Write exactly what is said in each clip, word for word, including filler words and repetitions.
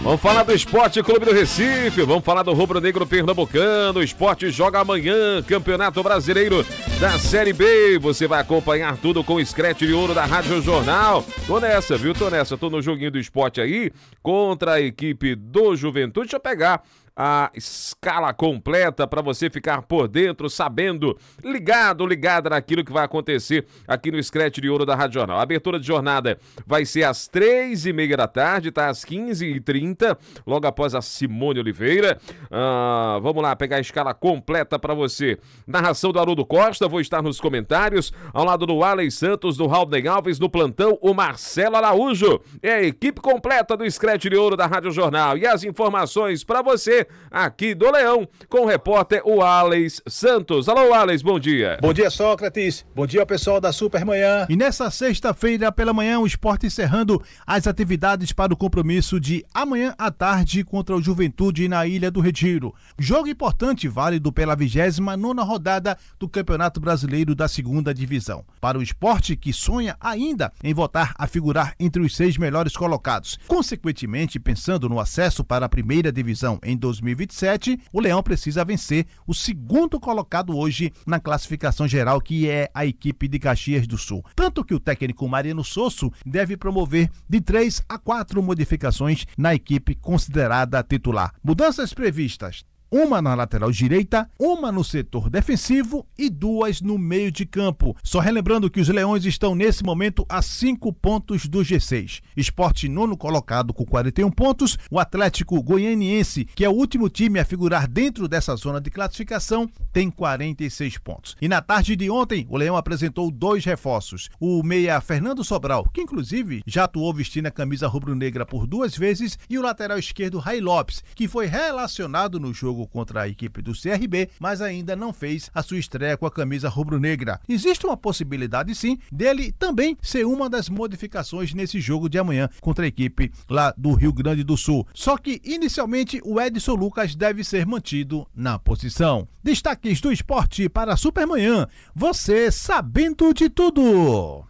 Vamos falar do Esporte Clube do Recife, vamos falar do Rubro Negro Pernambucano. O Esporte joga amanhã, Campeonato Brasileiro da Série B. Você vai acompanhar tudo com o Scratch de Ouro da Rádio Jornal. Tô nessa, viu? Tô nessa. Tô no joguinho do esporte aí, contra a equipe do Juventude. Deixa eu pegar a escala completa para você ficar por dentro, sabendo, ligado, ligada naquilo que vai acontecer aqui no Scratch de Ouro da Rádio Jornal. A abertura de jornada vai ser às três e meia da tarde, tá? Às quinze e trinta, logo após a Simone Oliveira. Ah, vamos lá, pegar a escala completa para você. Narração do Haroldo Costa, vou estar nos comentários, ao lado do Alex Santos, do Raulden Alves, no plantão, o Marcelo Araújo. É a equipe completa do Scratch de Ouro da Rádio Jornal. E as informações para você aqui do Leão, com o repórter o Alex Santos. Alô, Alex, bom dia. Bom dia, Sócrates. Bom dia, pessoal da Supermanhã. E nessa sexta-feira pela manhã, o Sport encerrando as atividades para o compromisso de amanhã à tarde contra o Juventude na Ilha do Retiro. Jogo importante, válido pela vigésima nona rodada do Campeonato Brasileiro da Segunda Divisão. Para o Sport, que sonha ainda em voltar a figurar entre os seis melhores colocados. Consequentemente, pensando no acesso para a Primeira Divisão em dois mil e vinte e sete, o Leão precisa vencer o segundo colocado hoje na classificação geral, que é a equipe de Caxias do Sul. Tanto que o técnico Mariano Sosso deve promover de três a quatro modificações na equipe considerada titular. Mudanças previstas: uma na lateral direita, uma no setor defensivo e duas no meio de campo. Só relembrando que os Leões estão nesse momento a cinco pontos do G seis. Sport nono colocado com quarenta e um pontos. O Atlético Goianiense, que é o último time a figurar dentro dessa zona de classificação, tem quarenta e seis pontos. E na tarde de ontem, o Leão apresentou dois reforços. O meia Fernando Sobral, que inclusive já atuou vestindo a camisa rubro-negra por duas vezes, e o lateral esquerdo Ray Lopes, que foi relacionado no jogo contra a equipe do C R B, mas ainda não fez a sua estreia com a camisa rubro-negra. Existe uma possibilidade, sim, dele também ser uma das modificações nesse jogo de amanhã contra a equipe lá do Rio Grande do Sul. Só que, inicialmente, o Edson Lucas deve ser mantido na posição. Destaques do esporte para a Supermanhã. Você sabendo de tudo.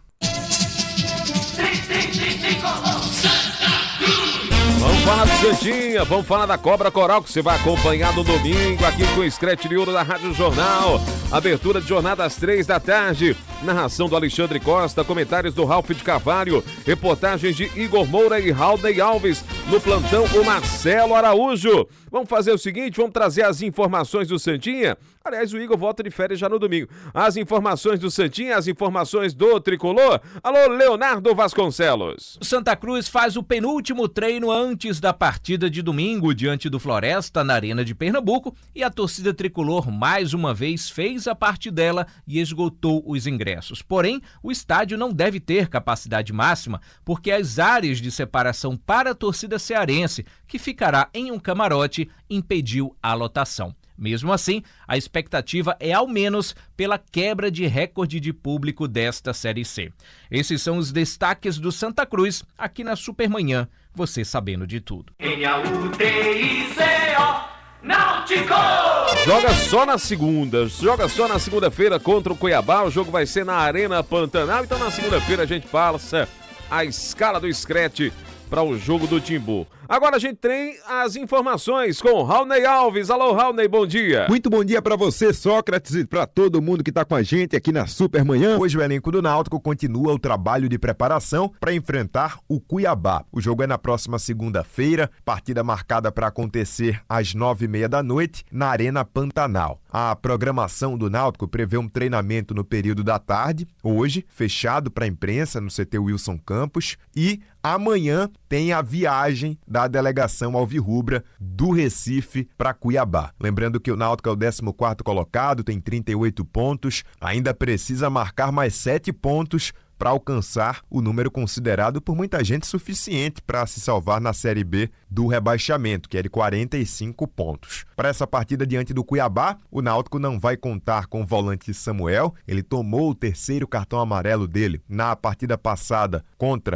Vamos falar do Santinha, vamos falar da Cobra Coral, que você vai acompanhar no domingo aqui com o Scratch de Ouro da Rádio Jornal. Abertura de jornada às três da tarde. Narração do Alexandre Costa, comentários do Ralf de Carvalho, reportagens de Igor Moura e Raulden Alves. No plantão, o Marcelo Araújo. Vamos fazer o seguinte, vamos trazer as informações do Santinha. Aliás, o Igor volta de férias já no domingo. As informações do Santinha, as informações do Tricolor. Alô, Leonardo Vasconcelos. O Santa Cruz faz o penúltimo treino antes da partida de domingo diante do Floresta na Arena de Pernambuco, e a torcida tricolor mais uma vez fez a parte dela e esgotou os ingressos. Porém, o estádio não deve ter capacidade máxima, porque as áreas de separação para a torcida cearense, que ficará em um camarote, impediu a lotação. Mesmo assim, a expectativa é ao menos pela quebra de recorde de público desta Série C. Esses são os destaques do Santa Cruz, aqui na Supermanhã, você sabendo de tudo. Joga só na segunda, joga só na segunda-feira contra o Cuiabá, o jogo vai ser na Arena Pantanal, então na segunda-feira a gente passa a escala do Scratch para o jogo do Timbu. Agora a gente tem as informações com o Raulden Alves. Alô, Raulden, bom dia. Muito bom dia para você, Sócrates, e para todo mundo que está com a gente aqui na Supermanhã. Hoje o elenco do Náutico continua o trabalho de preparação para enfrentar o Cuiabá. O jogo é na próxima segunda-feira, partida marcada para acontecer às nove e meia da noite na Arena Pantanal. A programação do Náutico prevê um treinamento no período da tarde, hoje, fechado para a imprensa no C T Wilson Campos, e amanhã tem a viagem da delegação alvirrubra do Recife para Cuiabá. Lembrando que o Náutico é o décimo quarto colocado, tem trinta e oito pontos, ainda precisa marcar mais sete pontos para alcançar o número considerado por muita gente suficiente para se salvar na Série B do rebaixamento, que é de quarenta e cinco pontos. Para essa partida diante do Cuiabá, o Náutico não vai contar com o volante Samuel. Ele tomou o terceiro cartão amarelo dele na partida passada contra